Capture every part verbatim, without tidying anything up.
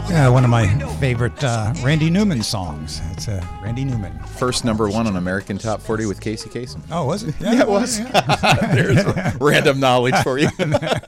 Yeah, one of my favorite uh, Randy Newman songs. It's uh, Randy Newman. First number one on American Top forty with Casey Kasem. Oh, was it? Yeah, yeah it was. Yeah. There's random knowledge for you.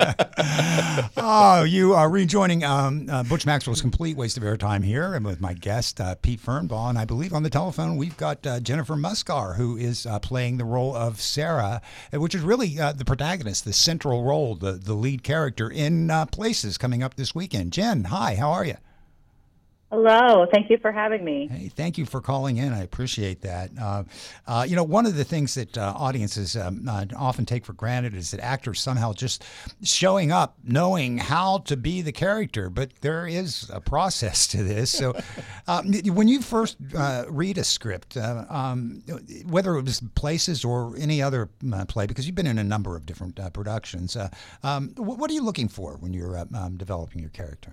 Oh, you are rejoining um, uh, Butch Maxwell's Complete Waste of Airtime here, and with my guest, uh, Pete Fernbaugh. And I believe on the telephone we've got uh, Jennifer Muscar, who is uh, playing the role of Sarah, which is really uh, the protagonist, the central role, the, the lead character in uh, Places coming up this weekend. Jen, hi, how are you? Hello. Thank you for having me. Hey, thank you for calling in. I appreciate that. Uh, uh, you know, one of the things that uh, audiences um, uh, often take for granted is that actors somehow just showing up, knowing how to be the character, but there is a process to this. So uh, when you first uh, read a script, uh, um, whether it was Places or any other uh, play, because you've been in a number of different uh, productions, uh, um, what are you looking for when you're uh, um, developing your character?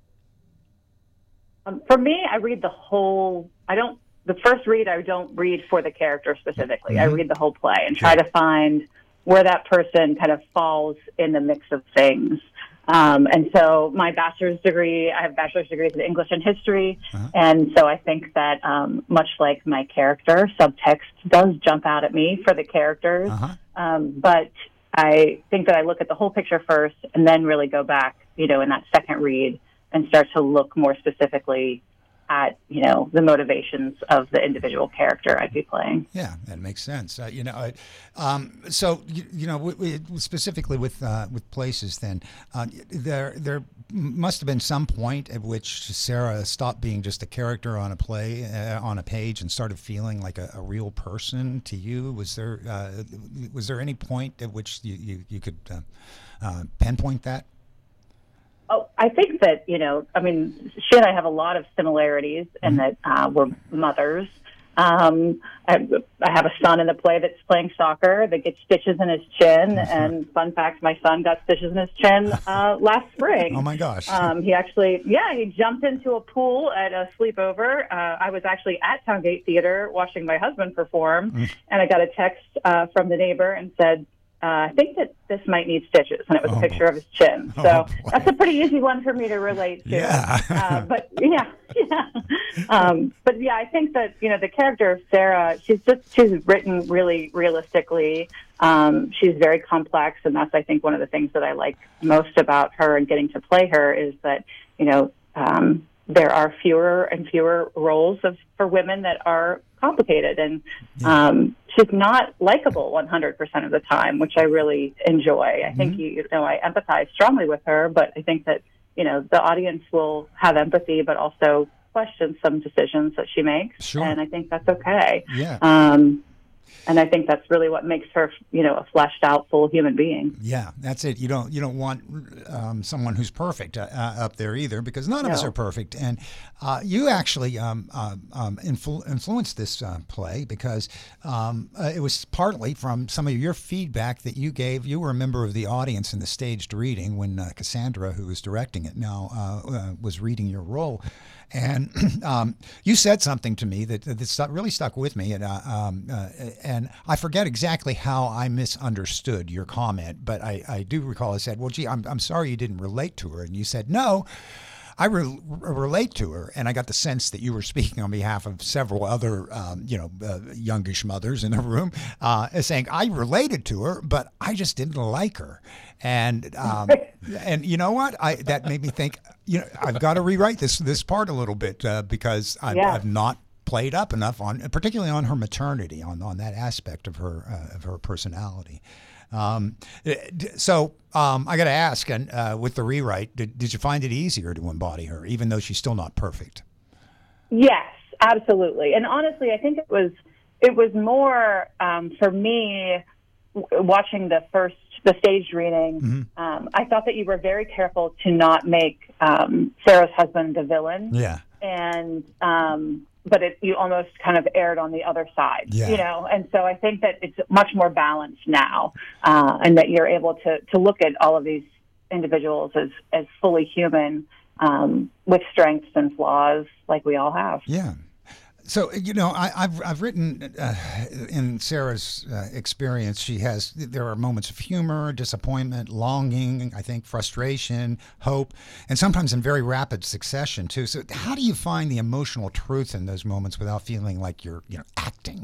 Um, for me, I read the whole, I don't, the first read, I don't read for the character specifically. Mm-hmm. I read the whole play and try to find where that person kind of falls in the mix of things. Um, and so my bachelor's degree, I have bachelor's degrees in English and history. Uh-huh. And so I think that um, much like my character, subtext does jump out at me for the characters. Uh-huh. Um, but I think that I look at the whole picture first and then really go back, you know, in that second read and start to look more specifically at, you know, the motivations of the individual character I'd be playing. Yeah, that makes sense. Uh, you know, I, um, so you, you know, we, we, specifically with uh, with Places, then uh, there there must have been some point at which Sarah stopped being just a character on a play uh, on a page and started feeling like a, a real person to you. Was there uh, was there any point at which you you, you could uh, uh, pinpoint that? Oh, I think that, you know, I mean, she and I have a lot of similarities in that uh, we're mothers. Um, I, I have a son in the play that's playing soccer that gets stitches in his chin. That's and right. Fun fact, my son got stitches in his chin uh, last spring. Oh, my gosh. Um, he actually, yeah, he jumped into a pool at a sleepover. Uh, I was actually at Towngate Theater watching my husband perform, mm. and I got a text uh, from the neighbor and said, Uh, I think that this might need stitches, and it was oh, a picture boy. of his chin. So oh, that's a pretty easy one for me to relate to. Yeah. uh, but yeah, yeah. Um, but yeah, I think that, you know, the character of Sarah, she's just, she's written really realistically. Um, she's very complex, and that's, I think, one of the things that I like most about her and getting to play her is that, you know, um, there are fewer and fewer roles of for women that are complicated, and um, she's not likable one hundred percent of the time, which I really enjoy. I think, mm-hmm. you, you know, I empathize strongly with her, but I think that, you know, the audience will have empathy, but also question some decisions that she makes, sure. and I think that's okay. Yeah. Um, And I think that's really what makes her, you know, a fleshed out, full human being. Yeah, that's it. You don't you don't want um, someone who's perfect uh, uh, up there either, because none of no. us are perfect. And uh, you actually um, uh, um, influ- influenced this uh, play because um, uh, it was partly from some of your feedback that you gave. You were a member of the audience in the staged reading when uh, Cassandra, who was directing it now, uh, uh, was reading your role. And um, you said something to me that, that stuck, really stuck with me, and uh, um, uh, and I forget exactly how I misunderstood your comment, but I, I do recall I said, "Well, gee, I'm I'm sorry you didn't relate to her," and you said, "No, I re- relate to her," and I got the sense that you were speaking on behalf of several other, um, you know, uh, youngish mothers in the room, uh, saying I related to her, but I just didn't like her. And um, and you know what? I that made me think. You know, I've got to rewrite this this part a little bit uh, because I've, yeah. I've not played up enough on, particularly on her maternity, on on that aspect of her uh, of her personality. Um, so um, I got to ask, and uh, with the rewrite, did did you find it easier to embody her, even though she's still not perfect? Yes, absolutely. And honestly, I think it was it was more um, for me watching the first. The staged reading, mm-hmm. um, I thought that you were very careful to not make um, Sarah's husband the villain. Yeah. And, um, but it, you almost kind of erred on the other side, yeah. you know? And so I think that it's much more balanced now, uh, and that you're able to, to look at all of these individuals as, as fully human, um, with strengths and flaws like we all have. Yeah. So you know, I, I've I've written uh, in Sarah's uh, experience. She has there are moments of humor, disappointment, longing. I think frustration, hope, and sometimes in very rapid succession too. So how do you find the emotional truth in those moments without feeling like you're you know acting?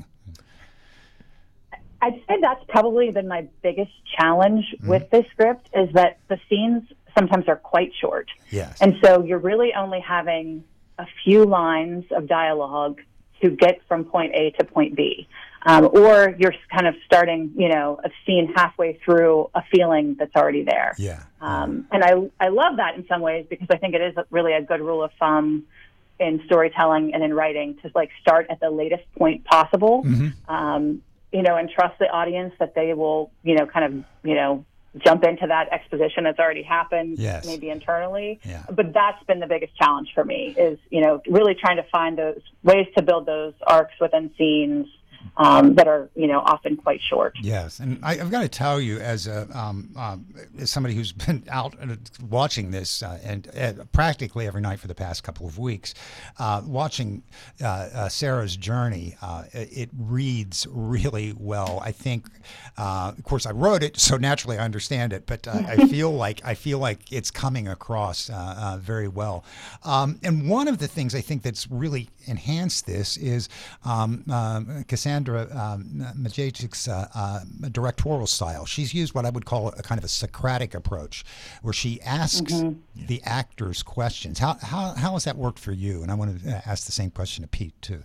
I'd say that's probably been my biggest challenge Mm-hmm. with this script is that the scenes sometimes are quite short. Yes. And so you're really only having a few lines of dialogue to get from point A to point B. Um, or you're kind of starting, you know, a scene halfway through a feeling that's already there. Yeah. Um, and I, I love that in some ways because I think it is really a good rule of thumb in storytelling and in writing to like start at the latest point possible. Mm-hmm. Um, you know, and trust the audience that they will, you know, kind of, you know, jump into that exposition that's already happened, Yes. maybe internally. Yeah. But that's been the biggest challenge for me is, you know, really trying to find those ways to build those arcs within scenes um, that are, you know, often quite short. Yes, and I, I've got to tell you, as a um, um, as somebody who's been out watching this uh, and uh, practically every night for the past couple of weeks, uh, watching uh, uh, Sarah's journey, uh, it reads really well. I think, uh, of course, I wrote it, so naturally I understand it, but uh, I feel like I feel like it's coming across uh, uh, very well. Um, and one of the things I think that's really enhanced this is um, um, Cassandra um, Majewic's uh, uh, directorial style. She's used what I would call a kind of a Socratic approach, where she asks Mm-hmm. the actors questions. How how how has that worked for you? And I want to ask the same question to Pete too.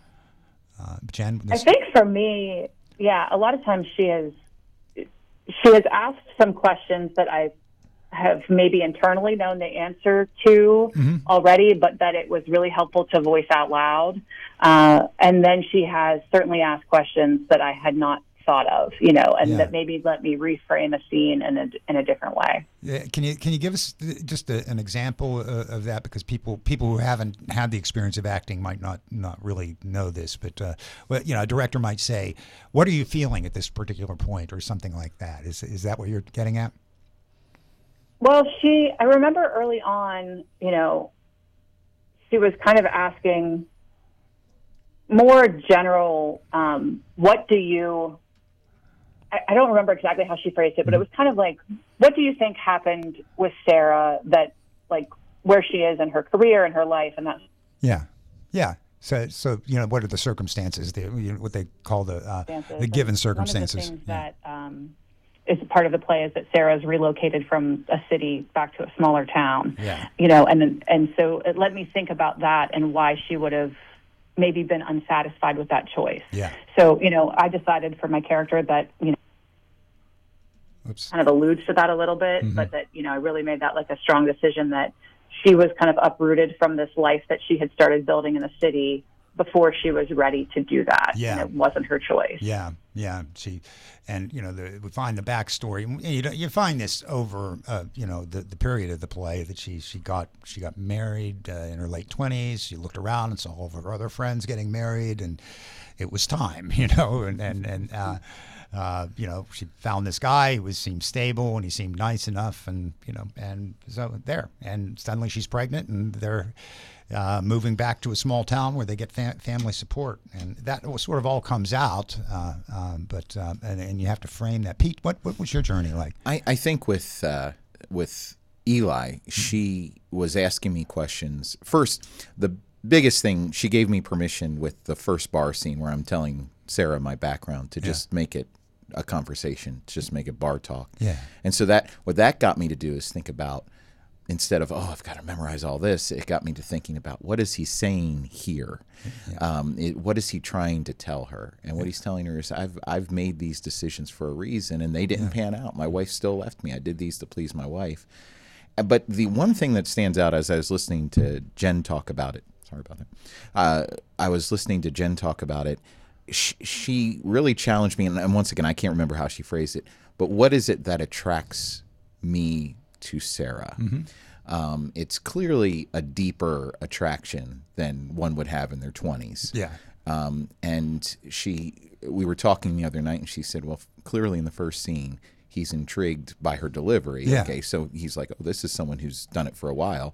Uh, Jen, I this, think for me, yeah, a lot of times she has she has asked some questions that I have maybe internally known the answer to Mm-hmm. already, but that it was really helpful to voice out loud. Uh, and then she has certainly asked questions that I had not thought of, you know, and Yeah. that maybe let me reframe a scene in a, in a different way. Yeah, can you can you give us just a, an example of, of that, because people people who haven't had the experience of acting might not not really know this, but uh, well, you know, a director might say, "What are you feeling at this particular point?" or something like that. Is is that what you're getting at? Well, she, I remember early on, you know, she was kind of asking more general, um, what do you, I, I don't remember exactly how she phrased it, but it was kind of like, what do you think happened with Sarah that, like, where she is in her career and her life and that? Yeah, yeah. So so you know, what are the circumstances? The you know, what they call the uh, the given circumstances. One of the things Yeah. that um, is part of the play is that Sarah's relocated from a city back to a smaller town. Yeah. You know, and and so it let me think about that and why she would have maybe been unsatisfied with that choice. Yeah. So, you know, I decided for my character that, you know, Oops. kind of alludes to that a little bit, Mm-hmm. but that, you know, I really made that like a strong decision that she was kind of uprooted from this life that she had started building in the city before she was ready to do that. Yeah. And it wasn't her choice. Yeah, yeah. She, and you know, the, we find the backstory. You know, you find this over, uh, you know, the, the period of the play that she she got she got married uh, in her late twenties. She looked around and saw all of her other friends getting married, and it was time, you know, and and and. Uh, Uh, you know, she found this guy who was, seemed stable and he seemed nice enough, and you know, and so there. And suddenly she's pregnant, and they're uh, moving back to a small town where they get fa- family support, and that sort of all comes out. Uh, um, but uh, and, and you have to frame that. Pete, what what was your journey like? I, I think with uh, with Eli, she was asking me questions. First, the biggest thing, she gave me permission with the first bar scene where I'm telling Sarah my background to just make it a conversation, to just make it bar talk. Yeah. And so that what that got me to do is think about, instead of, oh, I've got to memorize all this, it got me to thinking about, what is he saying here? Yeah. Um, it, what is he trying to tell her? And what he's telling her is, I've I've made these decisions for a reason, and they didn't yeah. pan out. My wife still left me. I did these to please my wife. But the one thing that stands out as I was listening to Jen talk about it, sorry about that, uh, I was listening to Jen talk about it, she really challenged me, and once again, I can't remember how she phrased it, but what is it that attracts me to Sarah? Mm-hmm. Um, it's clearly a deeper attraction than one would have in their twenties. Yeah. Um, and she, we were talking the other night, and she said, well, clearly in the first scene, he's intrigued by her delivery. Yeah. Okay, so he's like, oh, this is someone who's done it for a while.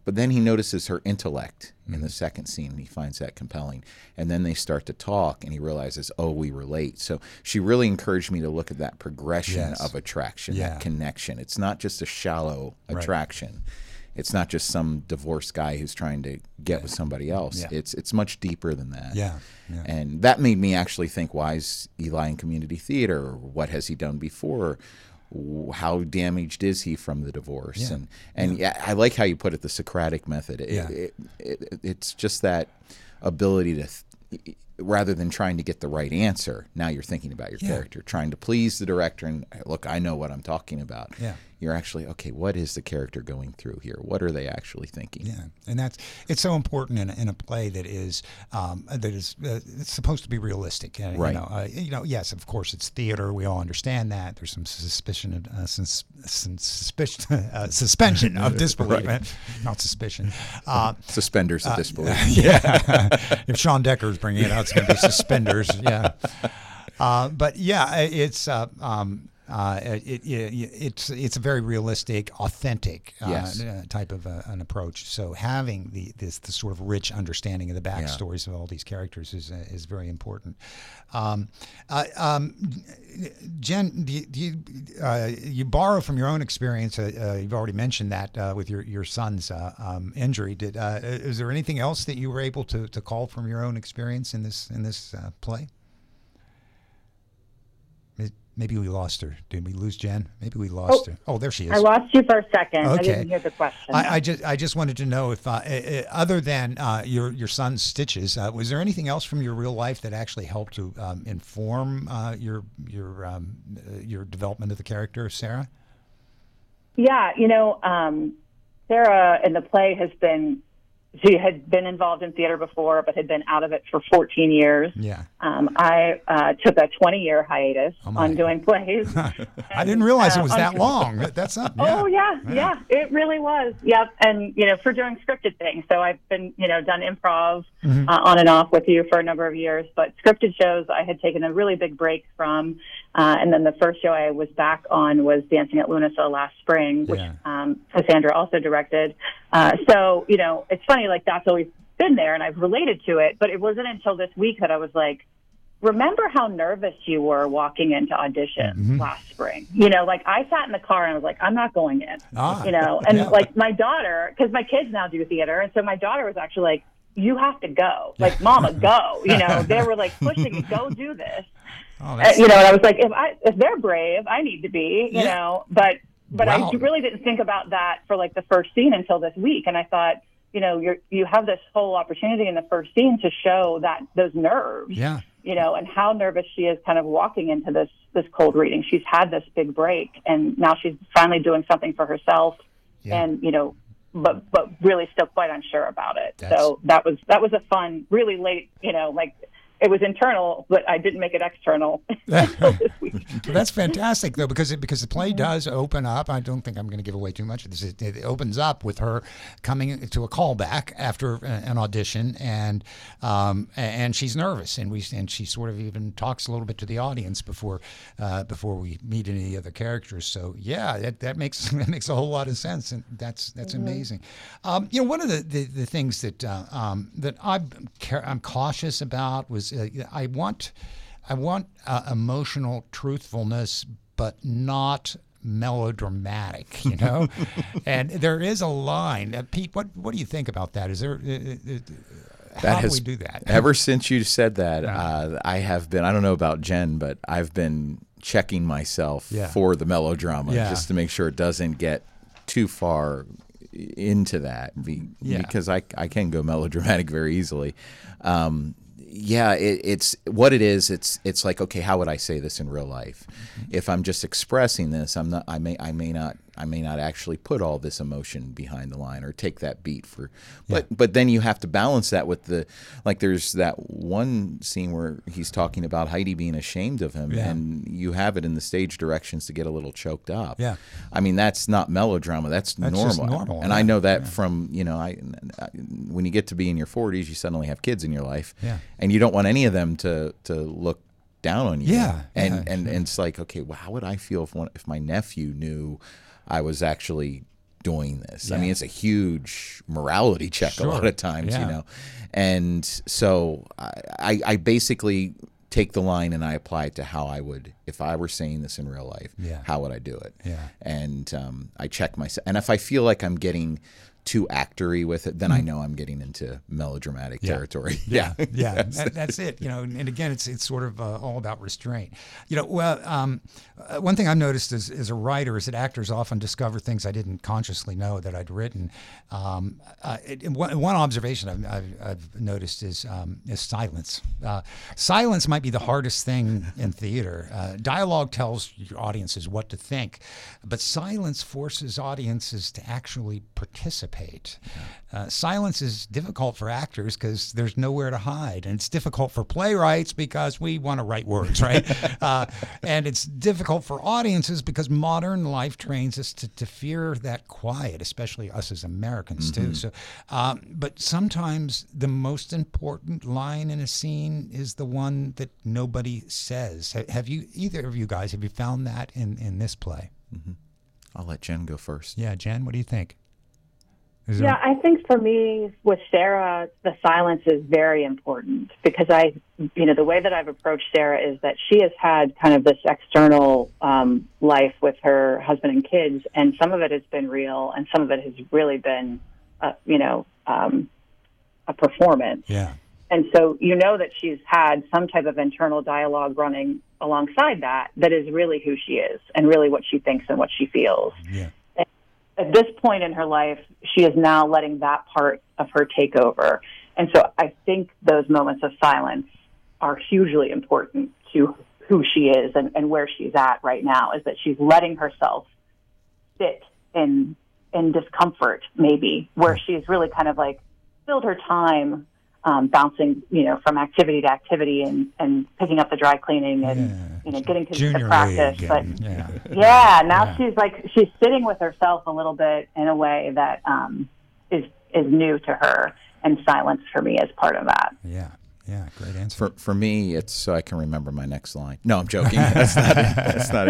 But then he notices her intellect in the second scene, and he finds that compelling. And then they start to talk, and he realizes, oh, we relate. So she really encouraged me to look at that progression Yes. of attraction, Yeah. that connection. It's not just a shallow Right. attraction. It's not just some divorced guy who's trying to get with somebody else. Yeah. It's it's much deeper than that. Yeah, yeah. And that made me actually think, why is Eli in community theater? What has he done before? How damaged is he from the divorce? Yeah. And and yeah. I like how you put it, the Socratic method. It, Yeah. it, it, it's just that ability to, th- rather than trying to get the right answer, now you're thinking about your Yeah. character, trying to please the director and, look, I know what I'm talking about. Yeah. You're actually, okay, what is the character going through here? What are they actually thinking? Yeah, and that's it's so important in, a- in a play that is um, that is uh, it's supposed to be realistic. Uh, Right. You know, uh, you know, yes, of course, it's theater. We all understand that. There's some suspicion, of, uh, some, some suspicion, uh, suspension of disbelief, Right. not suspicion. Uh, Suspenders of disbelief. yeah, if Sean Decker is bringing it out, it's going to be suspenders. Yeah, uh, but yeah, it's. Uh, um, Uh, it, it, it's it's a very realistic, authentic uh, Yes. uh, type of uh, an approach. So having the this, this sort of rich understanding of the backstories of all these characters is uh, is very important. Um, uh, um, Jen, do you do you, uh, you borrow from your own experience? Uh, uh, you've already mentioned that uh, with your your son's uh, um, injury. Did uh, is there anything else that you were able to, to call from your own experience in this in this uh, play? Maybe we lost her. Did we lose Jen? Maybe we lost Oh, her. Oh, there she is. I lost you for a second. I Okay. didn't hear the question. I, I just I just wanted to know if, uh, uh, other than uh, your your son's stitches, uh, was there anything else from your real life that actually helped to um, inform uh, your your um, uh, your development of the character, Sarah? Yeah, you know, um, Sarah in the play has been, she had been involved in theater before, but had been out of it for fourteen years. Yeah. Um, I uh, took a twenty-year hiatus Oh, my. on doing plays. I didn't realize uh, it was on- that long. That- That's up. Yeah. Oh yeah, yeah, it really was. Yep, and you know, for doing scripted things. So I've been, you know, done improv Mm-hmm. uh, on and off with you for a number of years, but scripted shows I had taken a really big break from. Uh, and then the first show I was back on was Dancing at Lunasa last spring, which Yeah. um, Cassandra also directed. Uh, so you know, it's funny, like that's always been there, and I've related to it. But it wasn't until this week that I was like, remember how nervous you were walking into audition Mm-hmm. last spring? You know, like I sat in the car and I was like, I'm not going in. Ah, you know, and yeah. like my daughter, because my kids now do theater, and so my daughter was actually like, you have to go. Like, Mama, go. You know, they were like pushing me, go do this. Oh, Uh, that's, you know, and I was like, if I if they're brave, I need to be. You Yeah. know, but but Wow. I really didn't think about that for like the first scene until this week, and I thought, you know, you're you have this whole opportunity in the first scene to show that those nerves. yeah. You know, and how nervous she is kind of walking into this this cold reading. She's had this big break, and now she's finally doing something for herself, Yeah. and you know, but but really still quite unsure about it. That's- So that was that was a fun, really late, you know, like it was internal, but I didn't make it external until this week. Well, that's fantastic, though, because it, because the play does open up. I don't think I'm going to give away too much of this. It, it opens up with her coming to a callback after a- an audition, and um, and she's nervous, and we and she sort of even talks a little bit to the audience before uh, before we meet any other characters. So yeah, that, that makes that makes a whole lot of sense, and that's that's amazing. Um, you know, one of the, the, the things that uh, um, that I'm ca- I'm cautious about was uh, I want. I want uh, emotional truthfulness, but not melodramatic, you know? And there is a line. Uh, Pete, what what do you think about that? Is there, uh, uh, uh, how do we do that? Ever since you said that, uh, I have been, I don't know about Jen, but I've been checking myself Yeah. for the melodrama Yeah. just to make sure it doesn't get too far into that be, Yeah. because I, I can go melodramatic very easily. Um, yeah, it, it's what it is. It's it's like, okay, how would I say this in real life? If I'm just expressing this, I'm not. I may I may not. I may not actually put all this emotion behind the line or take that beat for. But but then you have to balance that with the, like there's that one scene where he's talking about Heidi being ashamed of him, Yeah. and you have it in the stage directions to get a little choked up. Yeah. I mean, that's not melodrama. That's, That's normal. just normal, And yeah, I know that from, you know, I when you get to be in your forties, you suddenly have kids in your life. Yeah. And you don't want any of them to to look down on you. Yeah, And yeah, and, sure. and it's like, okay, well, how would I feel if one, if my nephew knew I was actually doing this. Yeah. I mean, it's a huge morality check Sure. a lot of times, Yeah. you know. And so I, I, I basically take the line and I apply it to how I would, if I were saying this in real life, Yeah. how would I do it? Yeah. And um, I check myself. And if I feel like I'm getting too actory with it, then I know I'm getting into melodramatic Yeah. territory. Yeah, yeah, Yes. that, that's it. You know, and, and again, it's it's sort of uh, all about restraint. You know, well, um, uh, one thing I've noticed as, as a writer is that actors often discover things I didn't consciously know that I'd written. Um, uh, it, and one, one observation I've, I've, I've noticed is um, is silence. Uh, silence might be the hardest thing in theater. Uh, dialogue tells your audiences what to think, but silence forces audiences to actually participate. Uh, silence is difficult for actors because there's nowhere to hide, and it's difficult for playwrights because we want to write words, right? uh, and it's difficult for audiences because modern life trains us to, to fear that quiet, especially us as Americans Mm-hmm. too. So, um, but sometimes the most important line in a scene is the one that nobody says. Ha- Have you, either of you guys, have you found that in in this play? I'll let Jen go first. Yeah, Jen, what do you think? Is there- Yeah, I think for me, with Sarah, the silence is very important because I, you know, the way that I've approached Sarah is that she has had kind of this external um, life with her husband and kids, and some of it has been real, and some of it has really been, uh, you know, um, a performance. Yeah. And so you know that she's had some type of internal dialogue running alongside that that is really who she is and really what she thinks and what she feels. Yeah. At this point in her life, she is now letting that part of her take over. And so I think those moments of silence are hugely important to who she is and, and where she's at right now, is that she's letting herself sit in in discomfort, maybe, where she's really kind of like filled her time um, bouncing, you know, from activity to activity and, and picking up the dry cleaning and, Yeah. you know, getting to Junior the practice. league But and- yeah. yeah, now Yeah. she's like, she's sitting with herself a little bit in a way that um, is is new to her, and silence for me is part of that. Yeah, yeah, great answer. For for me, it's so I can remember my next line. No, I'm joking. That's not it. That's not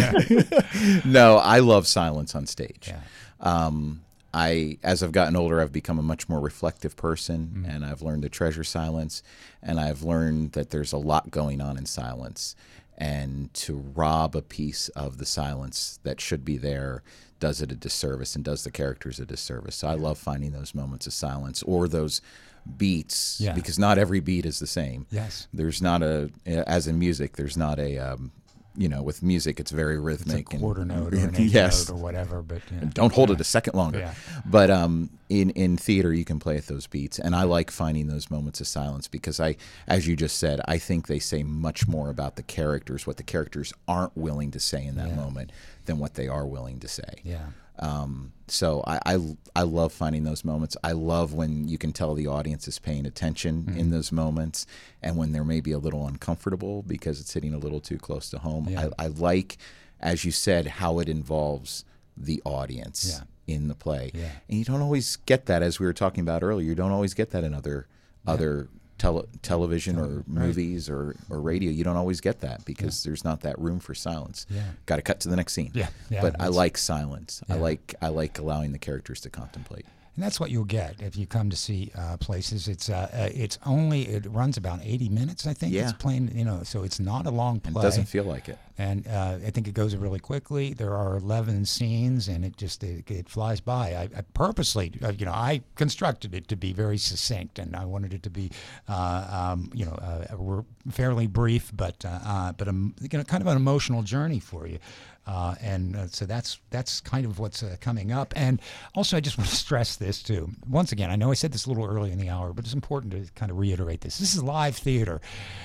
it. No, I love silence on stage. Yeah. Um, I, as I've gotten older, I've become a much more reflective person, Mm-hmm. and I've learned to treasure silence, and I've learned that there's a lot going on in silence, and to rob a piece of the silence that should be there does it a disservice and does the characters a disservice. So I love finding those moments of silence or those beats, Yeah. because not every beat is the same. Yes. There's not a, as in music, there's not a, um, you know, with music, it's very It's a rhythmic. quarter and, note or an eighth yes. note or whatever, but you know. Don't hold it a second longer. Yeah. But um, in in theater, you can play at those beats, and I like finding those moments of silence because I, as you just said, I think they say much more about the characters, what the characters aren't willing to say in that Yeah. moment, than what they are willing to say. Yeah. Um, so I, I I love finding those moments. I love when you can tell the audience is paying attention Mm-hmm. in those moments, and when they're maybe a little uncomfortable because it's hitting a little too close to home. Yeah. I, I like, as you said, how it involves the audience Yeah. in the play, Yeah. and you don't always get that, as we were talking about earlier. You don't always get that in other other tele- television or movies or, or radio. You don't always get that because there's not that room for silence. Yeah. Got to cut to the next scene. Yeah. Yeah, but I that's- like silence. I Yeah. like I like allowing the characters to contemplate. And that's what you'll get if you come to see uh, places. It's uh, uh, it's only it runs about eighty minutes, I think. Yeah. It's playing, you know, so it's not a long play. And it doesn't feel like it. And uh, I think it goes really quickly. There are eleven scenes, and it just it, it flies by. I, I purposely, uh, you know, I constructed it to be very succinct, and I wanted it to be, uh, um, you know, uh, fairly brief, but uh, uh, but um, you know, kind of an emotional journey for you. Uh, and uh, so that's that's kind of what's uh, coming up. And also, I just want to stress this too. Once again, I know I said this a little early in the hour, but it's important to kind of reiterate this. This is live theater.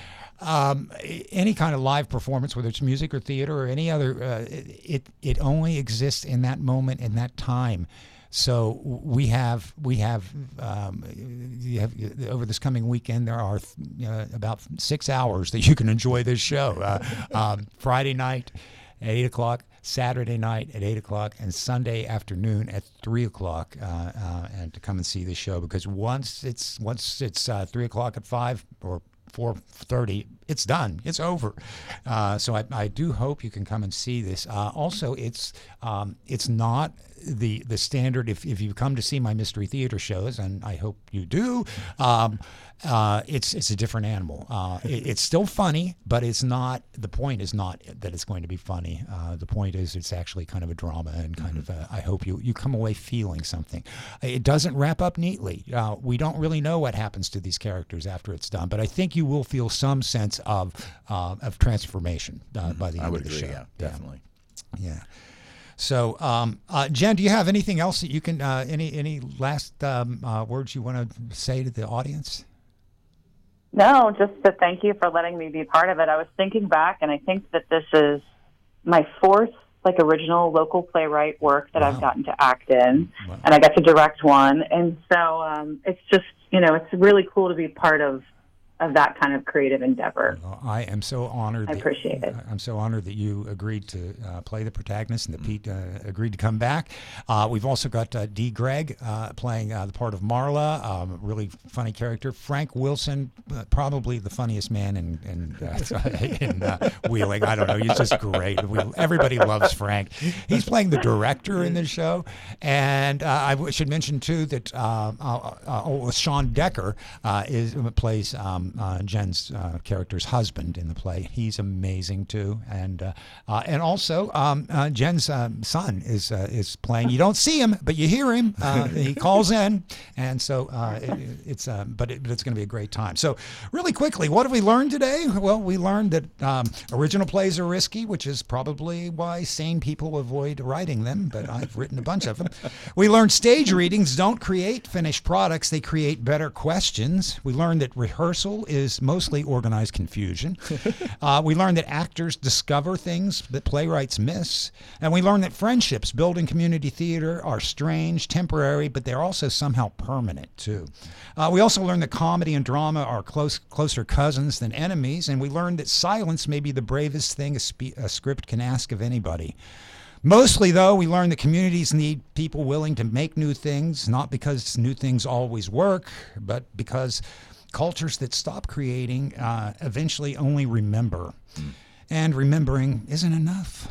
Um, any kind of live performance, whether it's music or theater or any other, uh, it it only exists in that moment, in that time. So we have we have, um, you have over this coming weekend there are uh, about six hours that you can enjoy this show. Uh, um, Friday night at eight o'clock, Saturday night at eight o'clock, and Sunday afternoon at three o'clock, uh, uh, and to come and see the show. Because once it's once it's uh, three o'clock at five or four thirty it's done. It's over. Uh, so I, I do hope you can come and see this. Uh, also, it's um, it's not the the standard. If, if you come to see my Mystery Theater shows, and I hope you do, um, uh, it's it's a different animal. Uh, it, it's still funny, but it's not. The point is not that it's going to be funny. Uh, the point is it's actually kind of a drama, and kind mm-hmm. of a, I hope you you come away feeling something. It doesn't wrap up neatly. Uh, we don't really know what happens to these characters after it's done, but I think you will feel some sense of uh, of transformation uh, mm-hmm. by the end I would of the agree, show. Yeah, definitely. Yeah. yeah. So, um, uh, Jen, do you have anything else that you can? Uh, any any last um, uh, words you want to say to the audience? No, just to thank you for letting me be part of it. I was thinking back, and I think that this is my fourth like original local playwright work that wow. I've gotten to act in, wow. and I got to direct one. And so um, it's just, you know, it's really cool to be part of of that kind of creative endeavor. Well, I am so honored. I that, appreciate it. I'm so honored that you agreed to uh, play the protagonist and that Pete uh, agreed to come back. Uh, we've also got uh, Dee Gregg uh, playing uh, the part of Marla, um, really funny character. Frank Wilson, uh, probably the funniest man in in, uh, in uh, Wheeling. I don't know. He's just great. We, everybody loves Frank. He's playing the director in this show. And uh, I w- should mention, too, that uh, uh, uh, oh, Sean Decker uh, is plays um, Uh, Jen's uh, character's husband in the play. He's amazing too, and uh, uh, and also um, uh, Jen's um, son is uh, is playing. You don't see him, but you hear him. Uh, he calls in, and so uh, it, it's uh, but, it, but it's going to be a great time. So really quickly, what have we learned today? Well, we learned that um, original plays are risky, which is probably why sane people avoid writing them. But I've written a bunch of them. We learned stage readings don't create finished products; they create better questions. We learned that rehearsal is mostly organized confusion. Uh, we learned that actors discover things that playwrights miss. And we learned that friendships built in community theater are strange, temporary, but they're also somehow permanent, too. Uh, we also learned that comedy and drama are close, closer cousins than enemies. And we learned that silence may be the bravest thing a, spe- a script can ask of anybody. Mostly, though, we learned that communities need people willing to make new things, not because new things always work, but because cultures that stop creating uh, eventually only remember. Mm. And remembering isn't enough.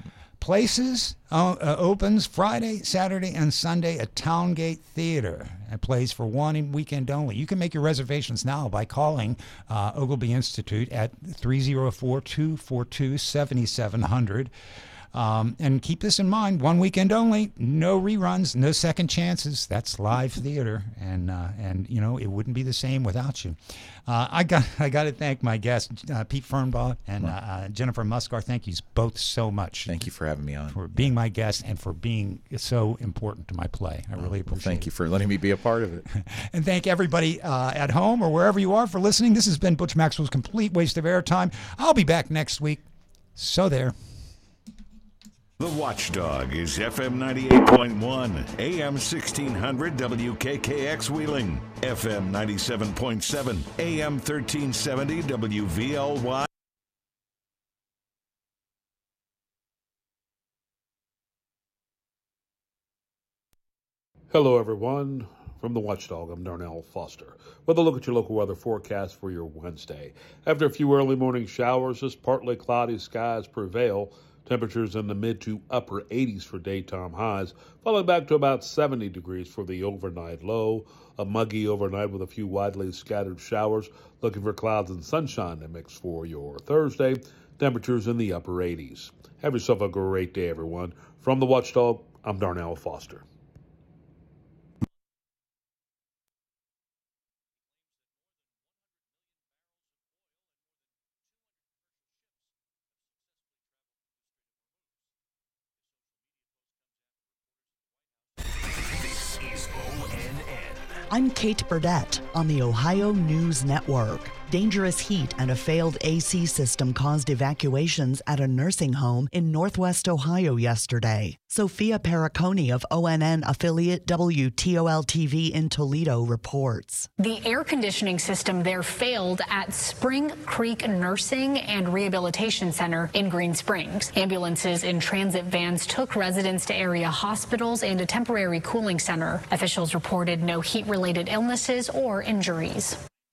Places uh, uh, opens Friday, Saturday, and Sunday at Towngate Theater. It plays for one weekend only. You can make your reservations now by calling uh, Ogilvy Institute at three oh four, two four two, seven seven zero zero. Um, and keep this in mind, one weekend only, no reruns, no second chances. That's live theater, and uh, and you know it wouldn't be the same without you. Uh, I got I got to thank my guests, uh, Pete Fernbaugh and uh, Jennifer Muscar. Thank you both so much. Thank you for having me on, for being my guest, and for being so important to my play. I really appreciate well, thank it. you for letting me be a part of it. And thank everybody uh, at home or wherever you are for listening. This has been Butch Maxwell's Complete Waste of Airtime. I'll be back next week. So there. The Watchdog is F M ninety-eight point one, A M sixteen hundred W K K X Wheeling, F M ninety-seven point seven, A M thirteen seventy W V L Y. Hello, everyone. From the Watchdog, I'm Darnell Foster with a look at your local weather forecast for your Wednesday. After a few early morning showers, just partly cloudy skies prevail. Temperatures in the mid to upper eighties for daytime highs, falling back to about seventy degrees for the overnight low. A muggy overnight with a few widely scattered showers. Looking for clouds and sunshine to mix for your Thursday. Temperatures in the upper eighties. Have yourself a great day, everyone. From the Watchdog, I'm Darnell Foster. I'm Kate Burdett on the Ohio News Network. Dangerous heat and a failed A C system caused evacuations at a nursing home in Northwest Ohio yesterday. Sophia Perricone of O N N affiliate W T O L T V in Toledo reports. The air conditioning system there failed at Spring Creek Nursing and Rehabilitation Center in Green Springs. Ambulances and transit vans took residents to area hospitals and a temporary cooling center. Officials reported no heat-related illnesses or injuries.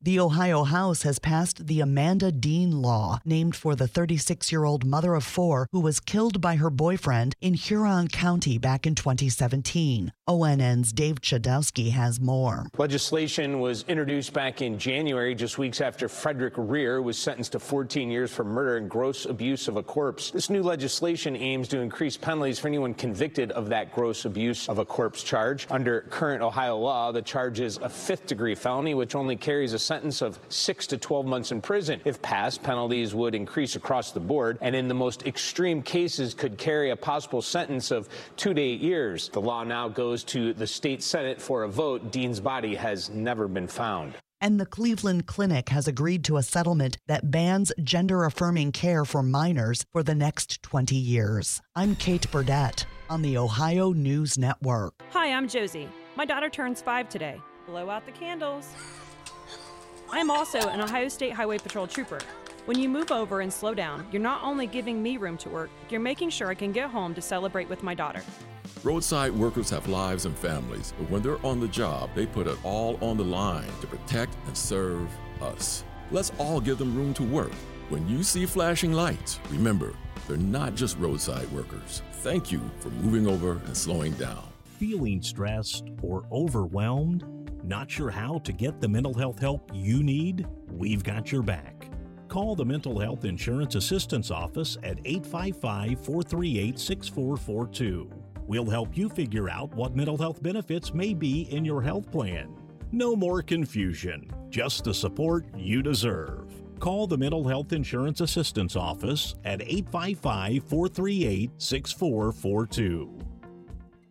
The Ohio House has passed the Amanda Dean Law, named for the thirty-six-year-old mother of four who was killed by her boyfriend in Huron County back in twenty seventeen. O N N's Dave Chudowski has more. Legislation was introduced back in January, just weeks after Frederick Rear was sentenced to fourteen years for murder and gross abuse of a corpse. This new legislation aims to increase penalties for anyone convicted of that gross abuse of a corpse charge. Under current Ohio law, the charge is a fifth-degree felony, which only carries a sentence of six to twelve months in prison. If passed, penalties would increase across the board, and in the most extreme cases could carry a possible sentence of two to eight years. The law now goes to the state Senate for a vote. Dean's body has never been found. And the Cleveland Clinic has agreed to a settlement that bans gender-affirming care for minors for the next twenty years. I'm Kate Burdett on the Ohio News Network. Hi, I'm Josie. My daughter turns five today. Blow out the candles. I'm also an Ohio State Highway Patrol trooper. When you move over and slow down, you're not only giving me room to work, you're making sure I can get home to celebrate with my daughter. Roadside workers have lives and families, but when they're on the job, they put it all on the line to protect and serve us. Let's all give them room to work. When you see flashing lights, remember, they're not just roadside workers. Thank you for moving over and slowing down. Feeling stressed or overwhelmed? Not sure how to get the mental health help you need? We've got your back. Call the Mental Health Insurance Assistance Office at eight five five, four three eight, six four four two. We'll help you figure out what mental health benefits may be in your health plan. No more confusion, just the support you deserve. Call the Mental Health Insurance Assistance Office at eight five five, four three eight, six four four two.